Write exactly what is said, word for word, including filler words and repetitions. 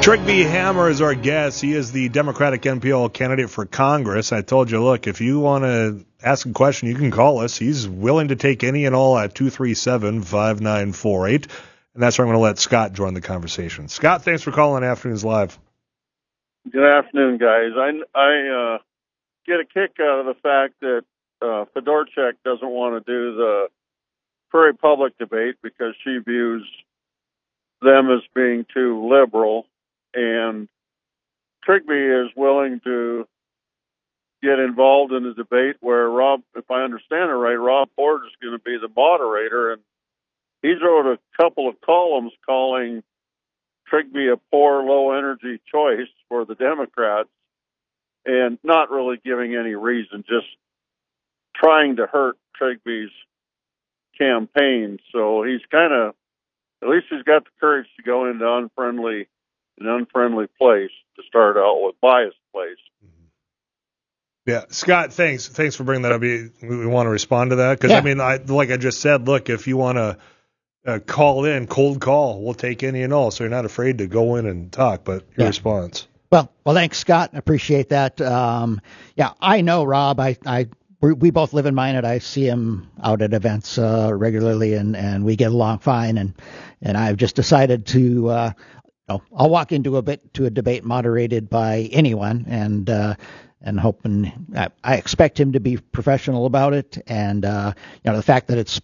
Trigby Hammer is our guest. He is the Democratic N P L candidate for Congress. I told you, look, if you want to ask a question, you can call us. He's willing to take any and all at two three seven, five nine four eight. And that's where I'm going to let Scott join the conversation. Scott, thanks for calling Afternoons Live. Good afternoon, guys. I, I uh, get a kick out of the fact that uh, Fedorchak doesn't want to do the Prairie Public debate because she views them as being too liberal. And Trigby is willing to get involved in a debate where Rob, if I understand it right, Rob Ford is going to be the moderator. And he's wrote a couple of columns calling Trigby a poor, low-energy choice for the Democrats and not really giving any reason, just trying to hurt Trigby's campaign. So he's kind of, at least he's got the courage to go into unfriendly an unfriendly place to start out with, biased place. Yeah, Scott, thanks. Thanks for bringing that up. We, we want to respond to that because yeah. I mean, I, like I just said, look, if you want to uh, call in, cold call, we'll take any and all. So you're not afraid to go in and talk. But your yeah. response. Well, well, thanks, Scott. I appreciate that. Um, yeah, I know Rob. I, I, we both live in Minot. I see him out at events uh, regularly, and, and we get along fine. And and I've just decided to. Uh, No, I'll walk into a bit to a debate moderated by anyone, and uh, and hoping I, I expect him to be professional about it. And uh, you know, the fact that it's